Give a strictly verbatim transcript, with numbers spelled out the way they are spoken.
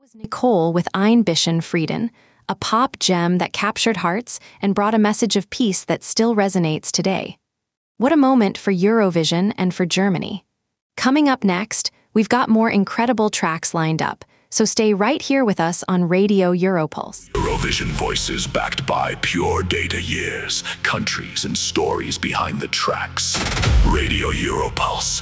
was Nicole with Ein bisschen Frieden, a pop gem that captured hearts and brought a message of peace that still resonates today. What a moment for Eurovision and for Germany. Coming up next, we've got more incredible tracks lined up, so stay right here with us on Radio Europulse. Eurovision voices backed by pure data years, countries and stories behind the tracks. Radio Europulse,